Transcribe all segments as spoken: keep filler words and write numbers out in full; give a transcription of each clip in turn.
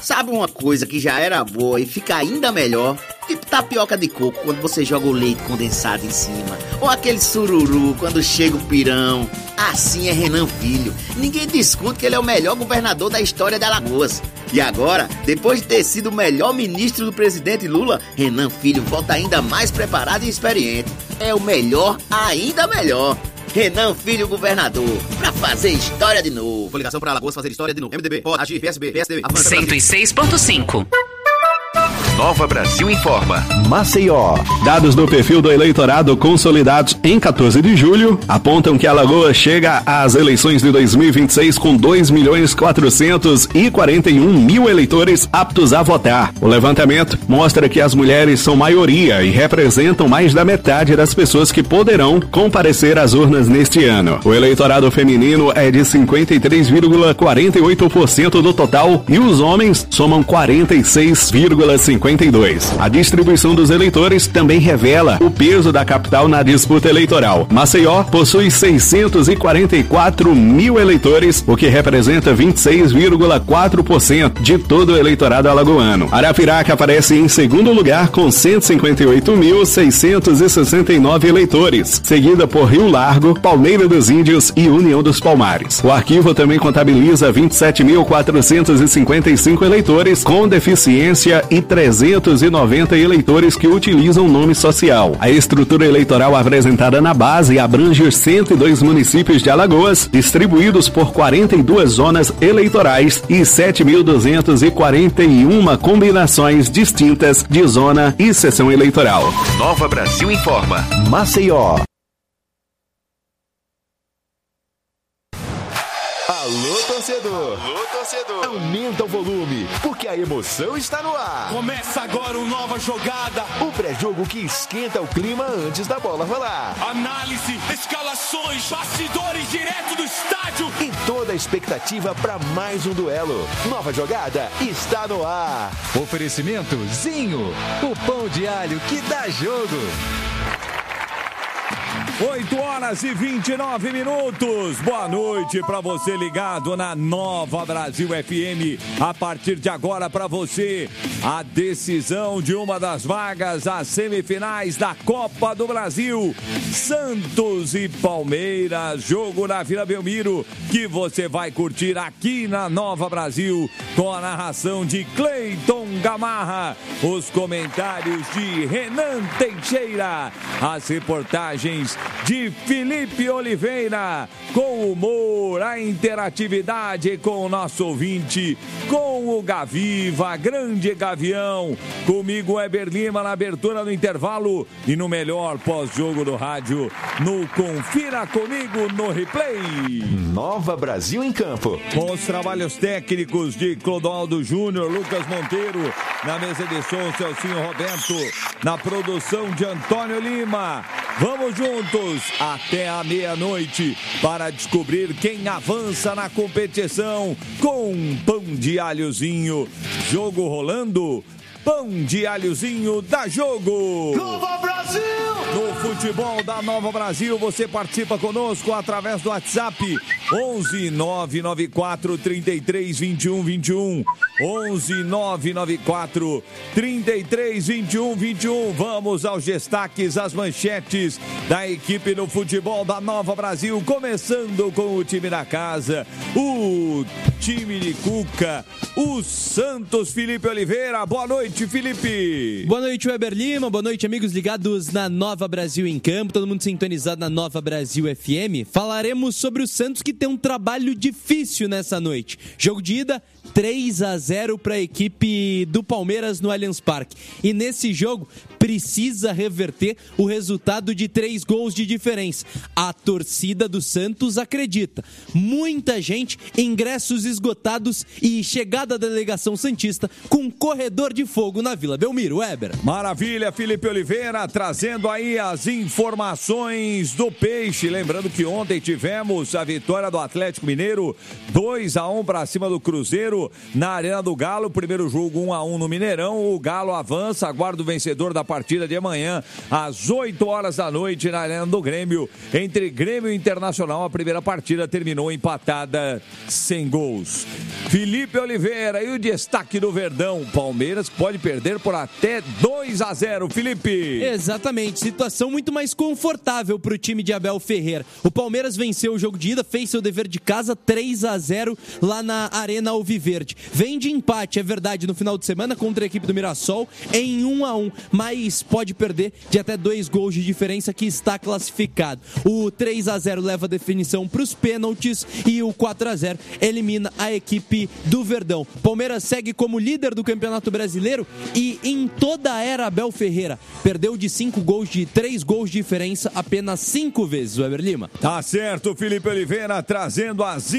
Sabe uma coisa que já era boa e fica ainda melhor? Tipo tapioca de coco quando você joga o leite condensado em cima. Ou aquele sururu quando chega o pirão. Assim é Renan Filho. Ninguém discute que ele é o melhor governador da história de Alagoas. E agora, depois de ter sido o melhor ministro do presidente Lula, Renan Filho volta ainda mais preparado e experiente. É o melhor, ainda melhor. Renan Filho governador, pra fazer história de novo. Coligação pra Alagoas fazer história de novo. M D B, pode, agir, P S B, P S D B. cento e seis ponto cinco. Nova Brasil informa. Maceió. Dados do perfil do eleitorado consolidados em quatorze de julho apontam que Alagoas chega às eleições de dois mil e vinte e seis com dois milhões quatrocentos e quarenta e um mil eleitores aptos a votar. O levantamento mostra que as mulheres são maioria e representam mais da metade das pessoas que poderão comparecer às urnas neste ano. O eleitorado feminino é de cinquenta e três vírgula quarenta e oito por cento do total e os homens somam quarenta e seis vírgula cinquenta e dois. A distribuição dos eleitores também revela o peso da capital na disputa eleitoral. Maceió possui seiscentos e quarenta e quatro mil eleitores, o que representa vinte e seis vírgula quatro por cento de todo o eleitorado alagoano. Arapiraca aparece em segundo lugar com cento e cinquenta e oito mil seiscentos e sessenta e nove eleitores, seguida por Rio Largo, Palmeira dos Índios e União dos Palmares. O arquivo também contabiliza vinte e sete mil quatrocentos e cinquenta e cinco eleitores com deficiência e trezentos e noventa eleitores que utilizam nome social. A estrutura eleitoral apresentada na base abrange cento e dois municípios de Alagoas, distribuídos por quarenta e duas zonas eleitorais e sete mil duzentas e quarenta e uma combinações distintas de zona e seção eleitoral. Nova Brasil informa. Maceió. Alô, torcedor! Alô, torcedor! Aumenta o volume, porque a emoção está no ar. Começa agora uma nova jogada. O pré-jogo que esquenta o clima antes da bola rolar. Análise, escalações, bastidores direto do estádio. E toda a expectativa para mais um duelo. Nova jogada está no ar. Oferecimento Zinho, o pão de alho que dá jogo. oito horas e vinte e nove minutos. Boa noite para você ligado na Nova Brasil F M. A partir de agora para você, a decisão de uma das vagas às semifinais da Copa do Brasil. Santos e Palmeiras, jogo na Vila Belmiro, que você vai curtir aqui na Nova Brasil, com a narração de Cleiton Gamarra, os comentários de Renan Teixeira, as reportagens de Felipe Oliveira, com humor, a interatividade com o nosso ouvinte, com o Gaviva, grande Gavião, comigo Weber Lima na abertura do intervalo e no melhor pós-jogo do rádio, no Confira Comigo no Replay. Nova Brasil em campo. Com os trabalhos técnicos de Clodoaldo Júnior, Lucas Monteiro, na mesa de som, Celcinho Roberto, na produção de Antônio Lima. Vamos juntos até a meia-noite para descobrir quem avança na competição com Pão de Alhozinho. Jogo rolando, Pão de Alhozinho dá jogo. Nova Brasil! No futebol da Nova Brasil, você participa conosco através do WhatsApp onze nove nove quatro, trinta e três, vinte e um, vinte e um. onze nove nove quatro, trinta e três, vinte e um, vinte e um. Vamos aos destaques, as manchetes da equipe do futebol da Nova Brasil, começando com o time da casa, o time de Cuca, o Santos. Felipe Oliveira, boa noite, Felipe. Boa noite, Weber Lima, boa noite, amigos ligados na Nova Brasil em campo, todo mundo sintonizado na Nova Brasil F M. Falaremos sobre o Santos, que tem um trabalho difícil nessa noite. Jogo de ida, três a zero para a equipe do Palmeiras no Allianz Parque. E nesse jogo precisa reverter o resultado de três gols de diferença. A torcida do Santos acredita. Muita gente, ingressos esgotados e chegada da delegação santista com corredor de fogo na Vila Belmiro. Weber. Maravilha, Felipe Oliveira, trazendo aí as informações do Peixe. Lembrando que ontem tivemos a vitória do Atlético Mineiro, dois a um para cima do Cruzeiro na Arena do Galo. Primeiro jogo um a um no Mineirão. O Galo avança, aguarda o vencedor da partida de amanhã, às oito horas da noite, na Arena do Grêmio, entre Grêmio e Internacional. A primeira partida terminou empatada sem gols. Felipe Oliveira e o destaque do Verdão. Palmeiras pode perder por até dois a zero, Felipe. Exatamente, situação muito mais confortável para o time de Abel Ferreira. O Palmeiras venceu o jogo de ida, fez seu dever de casa, três a zero lá na Arena Alviverde. Vem de empate, é verdade, no final de semana contra a equipe do Mirassol em um a um, mas pode perder de até dois gols de diferença, que está classificado. O três a zero leva a definição para os pênaltis e o quatro a zero elimina a equipe do Verdão. Palmeiras segue como líder do Campeonato Brasileiro e em toda a era Abel Ferreira perdeu de cinco gols, de três gols de diferença apenas cinco vezes, Weber Lima. Tá certo, Felipe Oliveira trazendo as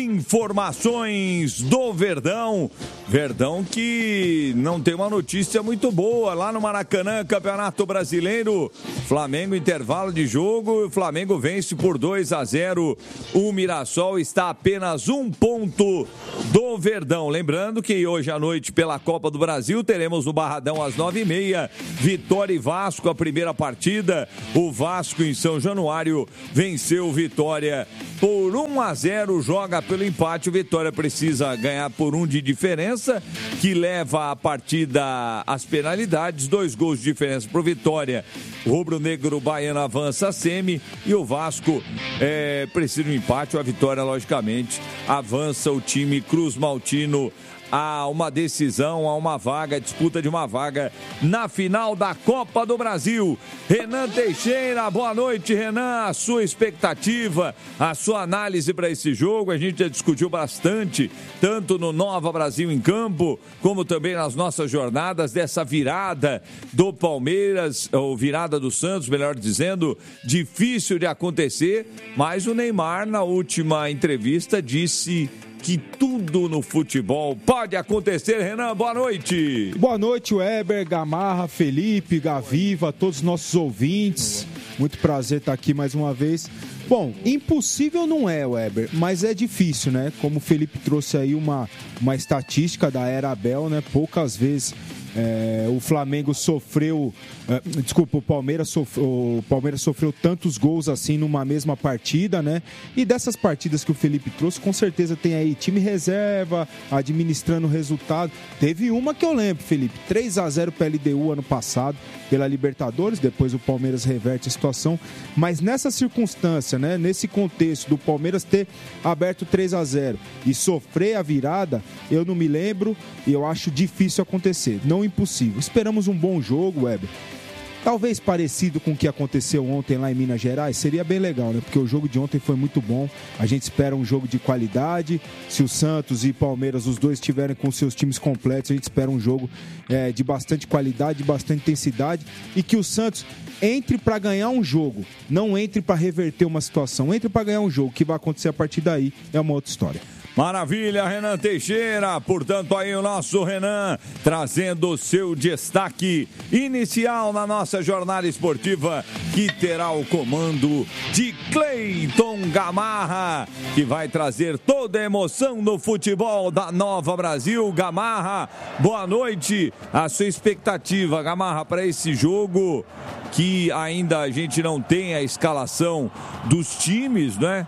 informações do Verdão. Verdão que não tem uma notícia muito boa lá no Maracanã, Campeonato Brasileiro. Flamengo, intervalo de jogo, o Flamengo vence por dois a zero. O Mirassol está a apenas um ponto do Verdão. Lembrando que hoje à noite, pela Copa do Brasil, teremos no Barradão às nove e meia, Vitória e Vasco, a primeira partida. O Vasco em São Januário venceu o Vitória por um a zero, joga pelo empate. O Vitória precisa ganhar por um de diferença, que leva a partida às penalidades. Dois gols de diferença para o Vitória. O rubro-negro baiano avança a semi e o Vasco é, precisa de um empate. A Vitória, logicamente, avança o time Cruz Maltino a uma decisão, a uma vaga, a disputa de uma vaga na final da Copa do Brasil. Renan Teixeira, boa noite, Renan. A sua expectativa, a sua análise para esse jogo. A gente já discutiu bastante, tanto no Nova Brasil em Campo, como também nas nossas jornadas, dessa virada do Palmeiras, ou virada do Santos, melhor dizendo, difícil de acontecer, mas o Neymar, na última entrevista, disse que tudo no futebol pode acontecer. Renan, boa noite. Boa noite, Weber, Gamarra, Felipe, Gaviva, todos os nossos ouvintes. Muito prazer estar aqui mais uma vez. Bom, impossível não é, Weber, mas é difícil, né? Como o Felipe trouxe aí uma, uma estatística da era Abel, né? Poucas vezes É, o Flamengo sofreu, é, desculpa, o Palmeiras, sofreu, o Palmeiras sofreu tantos gols assim numa mesma partida, né? E dessas partidas que o Felipe trouxe, com certeza tem aí time reserva, administrando o resultado. Teve uma que eu lembro, Felipe, três a zero para a L D U ano passado, pela Libertadores, depois o Palmeiras reverte a situação. Mas nessa circunstância, né? Nesse contexto do Palmeiras ter aberto três a zero e sofrer a virada, eu não me lembro e eu acho difícil acontecer. Não impossível. Esperamos um bom jogo, Weber. Talvez parecido com o que aconteceu ontem lá em Minas Gerais, seria bem legal, né? Porque o jogo de ontem foi muito bom. A gente espera um jogo de qualidade. Se o Santos e Palmeiras, os dois estiverem com seus times completos, a gente espera um jogo é, de bastante qualidade, de bastante intensidade, e que o Santos entre para ganhar um jogo, não entre para reverter uma situação, entre para ganhar um jogo. O que vai acontecer a partir daí é uma outra história. Maravilha, Renan Teixeira. Portanto, aí o nosso Renan trazendo o seu destaque inicial na nossa jornada esportiva, que terá o comando de Cleiton Gamarra, que vai trazer toda a emoção do futebol da Nova Brasil. Gamarra, boa noite. A sua expectativa, Gamarra, para esse jogo, que ainda a gente não tem a escalação dos times, né?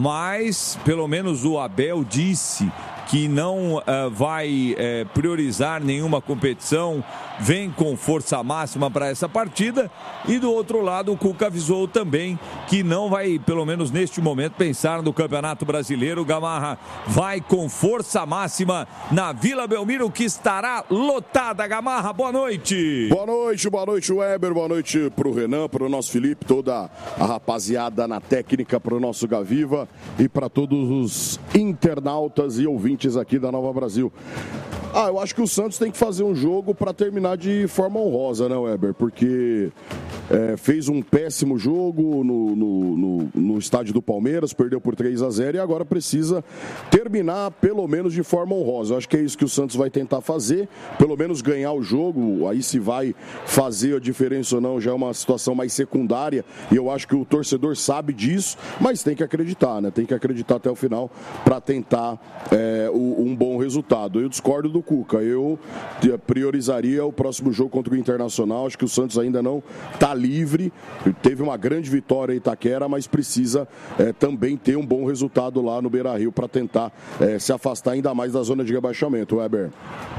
Mas pelo menos o Abel disse que não uh, vai uh, priorizar nenhuma competição, vem com força máxima para essa partida. E do outro lado, o Cuca avisou também que não vai, pelo menos neste momento, pensar no Campeonato Brasileiro. Gamarra vai com força máxima na Vila Belmiro, que estará lotada. Gamarra, boa noite. Boa noite, boa noite, Weber, boa noite pro Renan, pro nosso Felipe, toda a rapaziada na técnica, pro nosso Gaviva e para todos os internautas e ouvintes aqui da Nova Brasil. Ah, eu acho que o Santos tem que fazer um jogo para terminar de forma honrosa, né, Weber? Porque é, fez um péssimo jogo no, no, no, no estádio do Palmeiras, perdeu por três a zero e agora precisa terminar pelo menos de forma honrosa. Eu acho que é isso que o Santos vai tentar fazer, pelo menos ganhar o jogo. Aí se vai fazer a diferença ou não já é uma situação mais secundária e eu acho que o torcedor sabe disso, mas tem que acreditar, né? Tem que acreditar até o final para tentar é, um bom resultado. Eu discordo do do Cuca. Eu priorizaria o próximo jogo contra o Internacional. Acho que o Santos ainda não está livre. Teve uma grande vitória em Itaquera, mas precisa é, também ter um bom resultado lá no Beira-Rio para tentar é, se afastar ainda mais da zona de rebaixamento, Weber.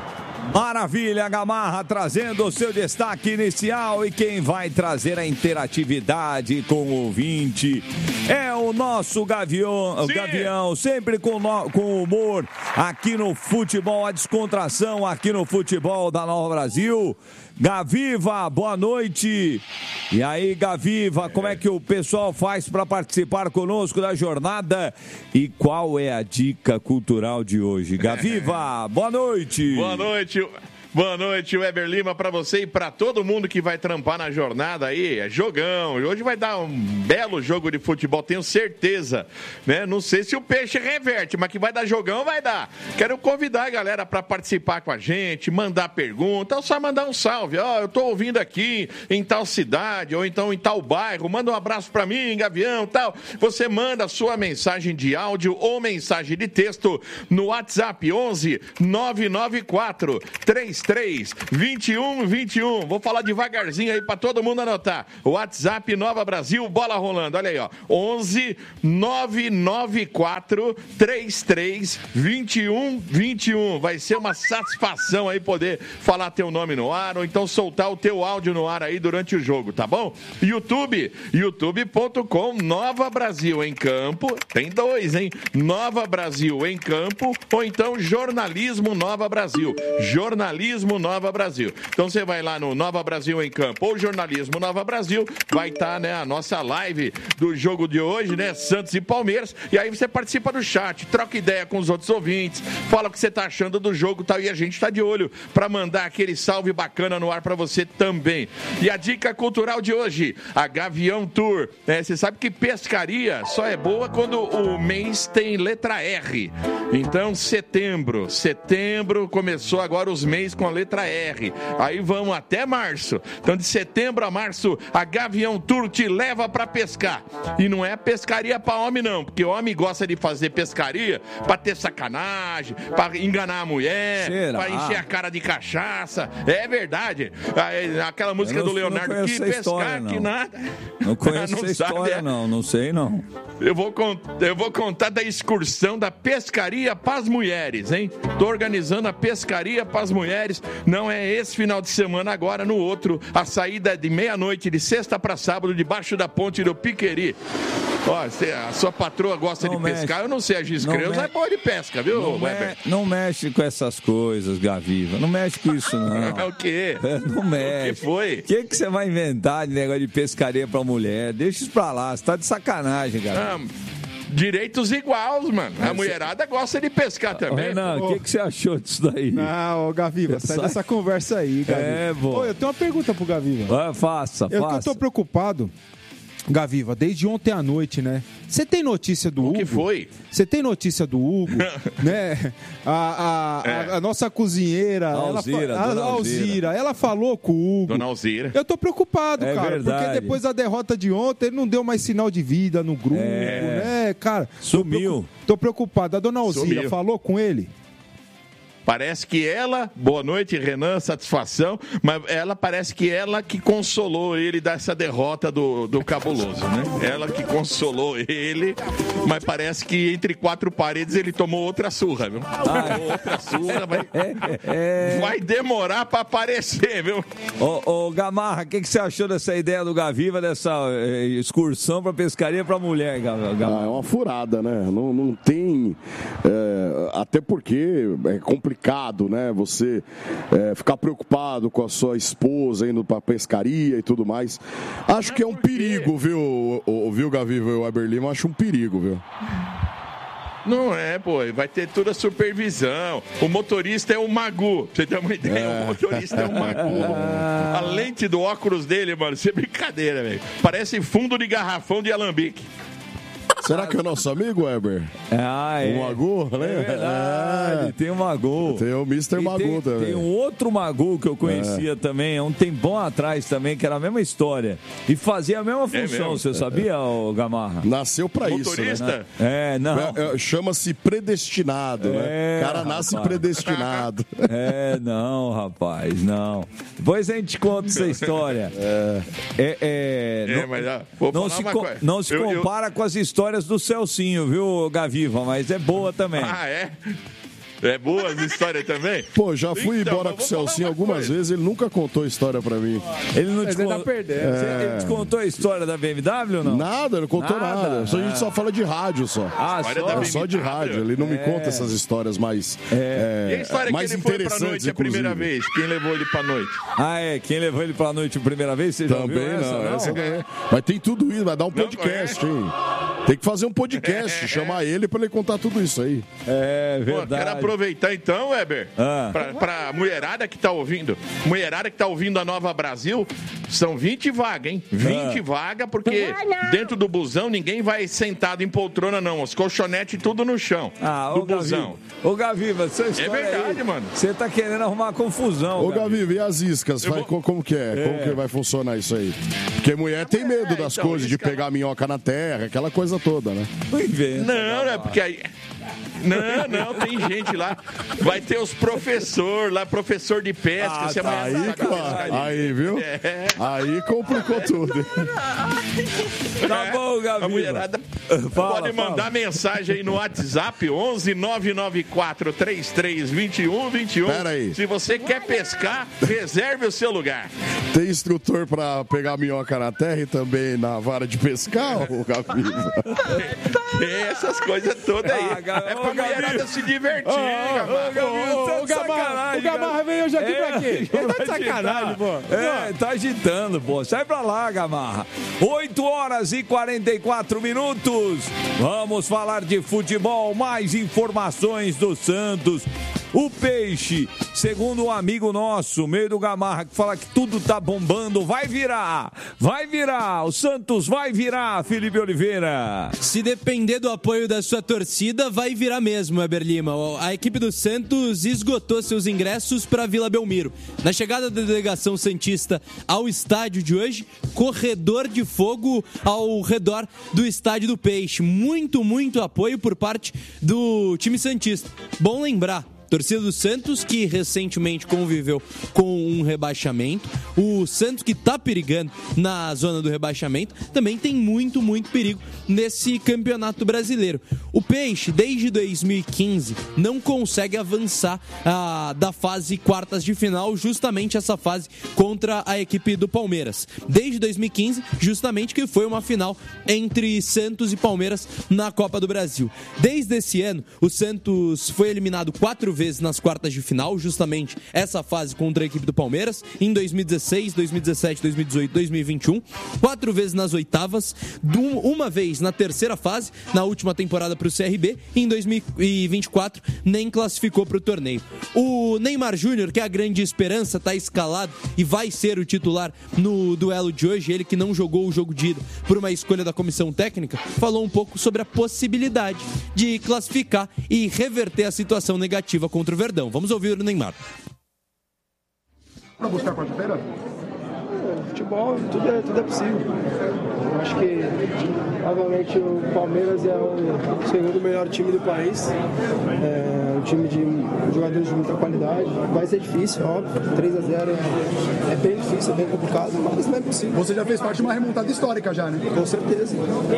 Maravilha, Gamarra trazendo o seu destaque inicial, e quem vai trazer a interatividade com o ouvinte é o nosso Gavião, o Gavião, sempre com, no, com humor aqui no futebol, a descontração aqui no futebol da Nova Brasil. Gaviva, boa noite. E aí, Gaviva, como é que o pessoal faz para participar conosco da jornada? E qual é a dica cultural de hoje? Gaviva, boa noite. Boa noite. Boa noite, Weber Lima, para você e para todo mundo que vai trampar na jornada aí. É jogão. Hoje vai dar um belo jogo de futebol, tenho certeza, né? Não sei se o peixe reverte, mas que vai dar jogão, vai dar. Quero convidar a galera para participar com a gente, mandar pergunta, ou só mandar um salve. Ó, oh, eu tô ouvindo aqui em tal cidade, ou então em tal bairro. Manda um abraço para mim, Gavião, tal. Você manda a sua mensagem de áudio ou mensagem de texto no WhatsApp onze nove nove quatro três três dois um dois um. Vou falar devagarzinho aí para todo mundo anotar. WhatsApp Nova Brasil, bola rolando. Olha aí, ó. onze nove nove quatro três três dois um dois um. Vai ser uma satisfação aí poder falar teu nome no ar, ou então soltar o teu áudio no ar aí durante o jogo, tá bom? YouTube, youtube ponto com, Nova Brasil em Campo. Tem dois, hein? Nova Brasil em Campo, ou então Jornalismo Nova Brasil. Jornalismo Nova Brasil. Então você vai lá no Nova Brasil em Campo ou Jornalismo Nova Brasil, vai estar, né, a nossa live do jogo de hoje, né, Santos e Palmeiras, e aí você participa do chat, troca ideia com os outros ouvintes, fala o que você tá achando do jogo, tal, e a gente tá de olho para mandar aquele salve bacana no ar para você também. E a dica cultural de hoje, a Gavião Tour. É, você sabe que pescaria só é boa quando o mês tem letra R. Então, setembro, setembro começou agora os meses com a letra R. Aí vamos até março. Então, de setembro a março, a Gavião Tour te leva para pescar. E não é pescaria para homem, não. Porque homem gosta de fazer pescaria para ter sacanagem, para enganar a mulher, para encher a cara de cachaça. É verdade. Aquela música não, do Leonardo, que pescar, história, que nada. Não conheço não essa sabe, história, é? não. Não sei, não. Eu vou, eu vou contar da excursão da pescaria para as mulheres, hein? Tô organizando a pescaria para as mulheres. Não é esse final de semana, agora no outro. A saída de meia-noite, de sexta para sábado, debaixo da ponte do Piqueri. Ó, a sua patroa gosta não de mexe. pescar. Eu não sei, a Giz Creuza é boa de pesca, viu, não Weber? Me, não mexe com essas coisas, Gaviva. Não mexe com isso, não. É o quê? Não mexe. O que foi? O que, que você vai inventar de negócio de pescaria pra mulher? Deixa isso pra lá. Você tá de sacanagem, Gaviva. Ah, direitos iguais, mano. A mulherada gosta de pescar também. Renan, o que, que você achou disso daí? Não, ô, Gaviva, sai Sai... dessa conversa aí, Gaviva. É, bom. Ô, eu tenho uma pergunta pro Gaviva. Ah, faça, eu, faça. Eu tô preocupado, Gaviva, desde ontem à noite, né? Você tem notícia do o Hugo? O que foi? Você tem notícia do Hugo? né? A, a, é. a, a nossa cozinheira, a Alzira, ela, a, a Alzira, ela falou com o Hugo. Dona Alzira. Eu tô preocupado, é cara, verdade. porque depois da derrota de ontem, ele não deu mais sinal de vida no grupo, é. né, cara? Sumiu. Tô preocupado. A Dona Alzira Sumiu. falou com ele? Parece que ela, boa noite, Renan, satisfação, mas ela parece que ela que consolou ele dessa derrota do, do cabuloso, né? Ela que consolou ele, mas parece que entre quatro paredes ele tomou outra surra, viu? Ah, outra surra, vai, é. vai demorar pra aparecer, viu? Ô, ô Gamarra, o que, que você achou dessa ideia do Gaviva, dessa eh, excursão pra pescaria pra mulher, Gamarra? Ah, é uma furada, né? Não, não tem... É, até porque é complicado. complicado, né? Você é, ficar preocupado com a sua esposa indo pra pescaria e tudo mais. Acho que é um perigo, viu, o, viu, Gaviva e o Weber Lima? Acho um perigo, viu? Não é, pô, vai ter toda a supervisão. O motorista é o Magu, pra você ter uma ideia, é. o motorista é o Magu. A lente do óculos dele, mano, isso é brincadeira, velho. Parece fundo de garrafão de alambique. Será que é o nosso amigo, Weber? Ah, é. O Magu, né? É verdade, é. tem o Magu. Tem o mister E Magu tem, também. Tem um outro Magu que eu conhecia é. também, há um tempão atrás também, que era a mesma história. E fazia a mesma função, é você sabia, ô Gamarra? Nasceu pra Motorista? isso, né? É, não. É, é, chama-se predestinado, É, né? O cara nasce rapaz. predestinado. É, não, rapaz, não. Depois a gente conta essa história. É, é, é, É, não, mas, ó, vou não falar se, uma co- coisa. não se Eu- eu- compara com as histórias do Celcinho, viu, Gaviva? Mas é boa também. Ah, é? É boa as histórias também? Pô, já fui Então, embora eu com o vou falar Celcinho uma algumas coisa. vezes, ele nunca contou história pra mim. Ele não Mas te ele tá con- perdendo. Você- Ele te contou a história da B M W ou não? Nada, não contou Nada? nada. Só a gente Ah. só fala de rádio só. Ah, História só? da É só de B M W. rádio, ele não me É. conta essas histórias mais, é, E a história mais que ele foi pra interessantes, noite a primeira inclusive. vez? Quem levou ele pra noite? Ah, é? Quem levou ele pra noite a primeira vez? Você já Também ouviu essa, não, não? essa daí é- Mas tem tudo isso, vai dar um podcast, hein? Tem que fazer um podcast, chamar ele pra ele contar tudo isso aí. É Pô, verdade. quero aproveitar então, Weber, Ah. pra, pra mulherada que tá ouvindo. Mulherada que tá ouvindo a Nova Brasil, são vinte vagas, hein? vinte Ah. vagas, porque dentro do busão ninguém vai sentado em poltrona, não. Os colchonetes tudo no chão Ah, do ô busão. Gaviva, ô Gaviva, essa história É verdade, aí, mano. Você tá querendo arrumar confusão, Ô, Gaviva. Gaviva, e as iscas? Eu Vai- vou- co- Como que é? Como É. que vai funcionar isso aí? Porque mulher tem medo das então, coisas, de isca- pegar minhoca na terra, aquela coisa toda, né? Não inventa. Não, não é porque aí. Não, não, tem gente lá. Vai ter os professor lá, professor de pesca. Ah, se tá, amanhã Aí, sacar claro, pescaria. aí, viu? É. Aí complicou tudo. Tá bom, Gaviva. A mulherada Fala, pode mandar fala. mensagem aí no WhatsApp onze nove nove quatro três três dois um dois um. Pera aí. Se você quer pescar, reserve o seu lugar. Tem instrutor pra pegar minhoca na terra e também na vara de pescar, ô Gaviva? Tem essas coisas todas aí. Ah, Ga- é ô, pra mulherada Gabriel. se divertir, Ô, Gabriel. ô, Gabriel, Ô, tá ô, de Gamarra, sacanagem, o Gamarra Gabriel. veio hoje aqui pra quê? Ele tá de vai sacanagem, agitar. pô. É, tá agitando, pô. Sai pra lá, Gamarra. oito horas e quarenta e quatro minutos. Vamos falar de futebol. Mais informações do Santos. O Peixe, segundo um amigo nosso, meio do Gamarra, que fala que tudo tá bombando, vai virar, vai virar, o Santos vai virar, Felipe Oliveira. Se depender do apoio da sua torcida, vai virar mesmo, Weber Lima. A equipe do Santos esgotou seus ingressos para Vila Belmiro. Na chegada da delegação santista ao estádio de hoje, corredor de fogo ao redor do estádio do Peixe. Muito, muito apoio por parte do time santista. Bom lembrar, torcida do Santos, que recentemente conviveu com um rebaixamento. O Santos, que está perigando na zona do rebaixamento, também tem muito, muito perigo nesse campeonato brasileiro. O Peixe, desde dois mil e quinze, não consegue avançar ah, da fase quartas de final, justamente essa fase contra a equipe do Palmeiras. Desde dois mil e quinze, justamente que foi uma final entre Santos e Palmeiras na Copa do Brasil. Desde esse ano, o Santos foi eliminado quatro vezes nas quartas de final, justamente essa fase contra a equipe do Palmeiras, em dois mil e dezesseis, dois mil e dezessete, dois mil e dezoito, dois mil e vinte e um, quatro vezes nas oitavas, uma vez na terceira fase, na última temporada para o C R B, e em dois mil e vinte e quatro nem classificou para o torneio. O Neymar Júnior, que é a grande esperança, está escalado e vai ser o titular no duelo de hoje, ele que não jogou o jogo de ida por uma escolha da comissão técnica, falou um pouco sobre a possibilidade de classificar e reverter a situação negativa contra o Verdão. Vamos ouvir o Neymar. Para buscar a quarta-feira? Futebol, tudo é, tudo é possível. Eu acho que, obviamente, o Palmeiras é o segundo melhor time do país. É um time de jogadores de muita qualidade. Vai ser difícil, óbvio. três a zero é, é bem difícil, é bem complicado, mas não é possível. Você já fez parte de uma remontada histórica já, né? Com certeza.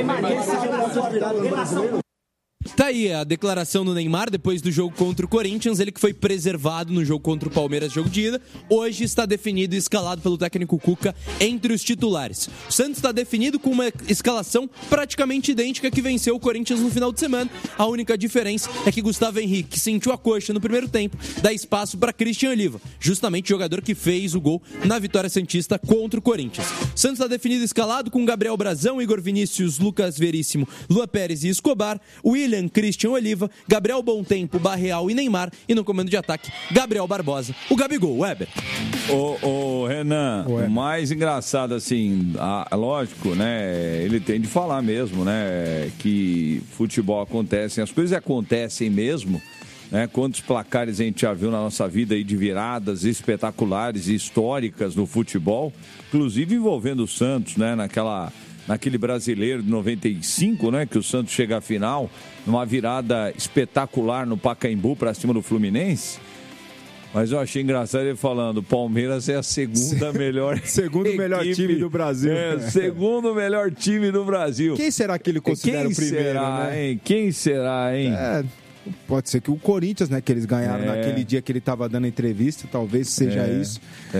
Tá aí a declaração do Neymar depois do jogo contra o Corinthians, ele que foi preservado no jogo contra o Palmeiras, jogo de ida, hoje está definido e escalado pelo técnico Cuca entre os titulares. O Santos está definido com uma escalação praticamente idêntica que venceu o Corinthians no final de semana. A única diferença é que Gustavo Henrique, que sentiu a coxa no primeiro tempo, dá espaço para Christian Oliva, justamente o jogador que fez o gol na vitória santista contra o Corinthians. O Santos está definido e escalado com Gabriel Brazão, Igor Vinícius, Lucas Veríssimo, Lua Pérez e Escobar, William, William, Christian Oliva, Gabriel Bontempo, Barreal e Neymar. E no comando de ataque, Gabriel Barbosa, o Gabigol, Weber. Ô, ô Renan, o mais engraçado, assim, a, lógico, né, ele tem de falar mesmo, né, que futebol acontece, as coisas acontecem mesmo, né, quantos placares a gente já viu na nossa vida aí de viradas espetaculares e históricas no futebol, inclusive envolvendo o Santos, né, naquela, naquele brasileiro de noventa e cinco, né, que o Santos chega à final, numa virada espetacular no Pacaembu para cima do Fluminense. Mas eu achei engraçado ele falando, o Palmeiras é a segunda melhor Segundo equipe, melhor time do Brasil. É, segundo melhor time do Brasil. Quem será que ele considera Quem o primeiro, será, né? hein? Quem será, hein? É, pode ser que o Corinthians, né, que eles ganharam É. naquele dia que ele estava dando entrevista, talvez seja É. isso.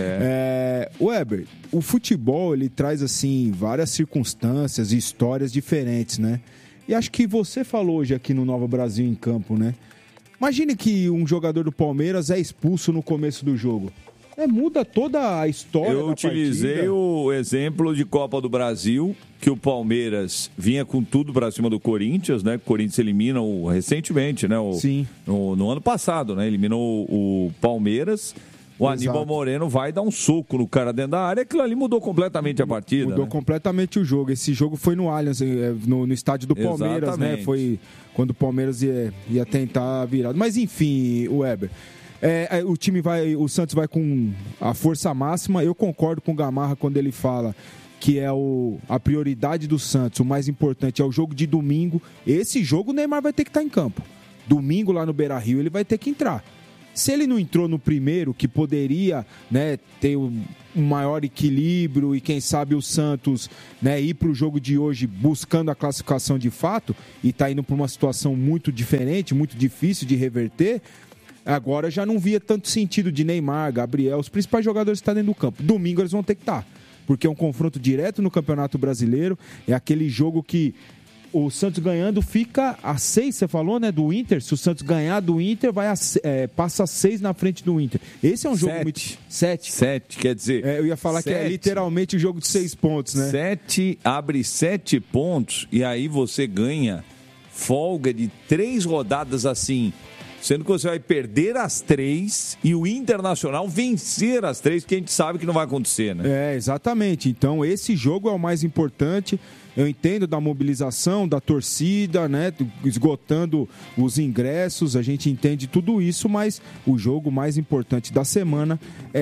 É. É, Weber, o futebol, ele traz, assim, várias circunstâncias e histórias diferentes, né? E acho que você falou hoje aqui no Nova Brasil em Campo, né? Imagine que um jogador do Palmeiras é expulso no começo do jogo. É, muda toda a história Eu da utilizei partida. o exemplo de Copa do Brasil, que o Palmeiras vinha com tudo para cima do Corinthians, né? O Corinthians elimina o, recentemente, né? O, Sim. No, no ano passado, né? Eliminou o, o Palmeiras. O Exato. Aníbal Moreno vai dar um soco no cara dentro da área, aquilo ali mudou completamente a partida. Mudou né? completamente o jogo. Esse jogo foi no Allianz, eh, no, no estádio do Palmeiras, Exatamente. né? Foi quando o Palmeiras ia, ia tentar a virada. Mas enfim, o Weber. É, o time vai, o Santos vai com a força máxima. Eu concordo com o Gamarra quando ele fala que é o, a prioridade do Santos, o mais importante é o jogo de domingo. Esse jogo o Neymar vai ter que estar em campo. Domingo lá no Beira-Rio ele vai ter que entrar. Se ele não entrou no primeiro, que poderia, né, ter um maior equilíbrio e quem sabe o Santos, né, ir para o jogo de hoje buscando a classificação de fato e está indo para uma situação muito diferente, muito difícil de reverter, agora já não via tanto sentido de Neymar, Gabriel, os principais jogadores estão dentro do campo. Domingo eles vão ter que estar, porque é um confronto direto no Campeonato Brasileiro, é aquele jogo que o Santos ganhando fica a seis, você falou, né, do Inter. Se o Santos ganhar do Inter, vai a, é, passa a seis na frente do Inter. Esse é um jogo Sete. muito... Sete. Sete, quer dizer... É, eu ia falar sete. que é literalmente o jogo de seis pontos, né? Sete, abre sete pontos e aí você ganha folga de três rodadas assim, sendo que você vai perder as três e o Internacional vencer as três, que a gente sabe que não vai acontecer, né? É, exatamente. Então, esse jogo é o mais importante. Eu entendo da mobilização, da torcida, né? Esgotando os ingressos, a gente entende tudo isso, mas o jogo mais importante da semana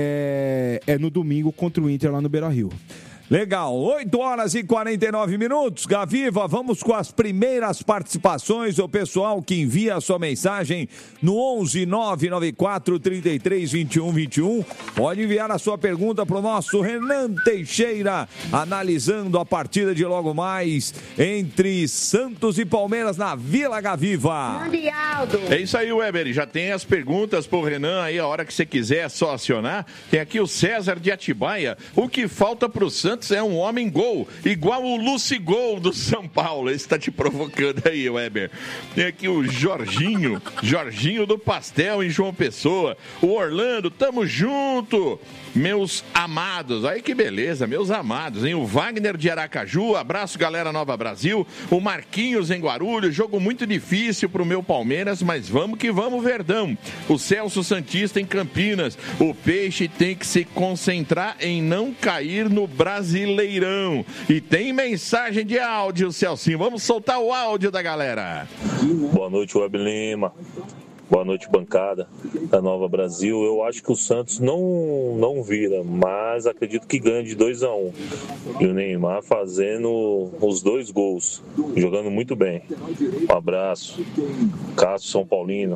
é, é no domingo contra o Inter lá no Beira-Rio. Legal, oito horas e quarenta e nove minutos, Gaviva, vamos com as primeiras participações do pessoal que envia a sua mensagem no onze nove nove quatro, trinta e três, vinte e um, vinte e um. Pode enviar a sua pergunta para o nosso Renan Teixeira, analisando a partida de logo mais entre Santos e Palmeiras na Vila Gaviva. É isso aí, Weber, já tem as perguntas pro Renan aí, a hora que você quiser é só acionar. Tem aqui o César de Atibaia, o que falta pro Santos é um homem gol, igual o Lucigol do São Paulo. Esse tá te provocando aí, Weber. Tem aqui o Jorginho, Jorginho do Pastel em João Pessoa. O Orlando, tamo junto, meus amados. Aí que beleza, meus amados, hein? O Wagner de Aracaju, abraço galera Nova Brasil. O Marquinhos em Guarulhos, jogo muito difícil pro meu Palmeiras, mas vamos que vamos, Verdão. O Celso Santista em Campinas, o Peixe tem que se concentrar em não cair no Brasileirão. E tem mensagem de áudio, Celcinho. Vamos soltar o áudio da galera. Boa noite, Web Lima. Boa noite, bancada da Nova Brasil. Eu acho que o Santos não, não vira, mas acredito que ganha de dois a um. E o Neymar fazendo os dois gols, jogando muito bem. Um abraço. Cássio São Paulino.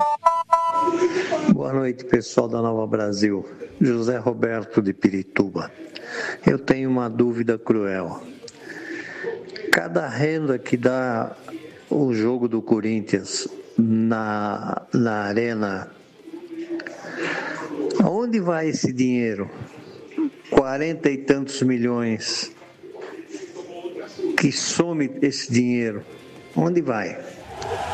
Boa noite, pessoal da Nova Brasil. José Roberto de Pirituba. Eu tenho uma dúvida cruel. Cada renda que dá o jogo do Corinthians na, na arena, aonde vai esse dinheiro? Quarenta e tantos milhões. Que some esse dinheiro? Onde vai?